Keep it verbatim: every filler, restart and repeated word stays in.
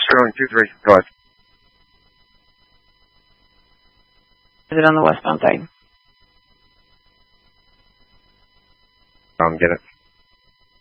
Sterling two three. Go ahead. Is it on the westbound side? Um, get it.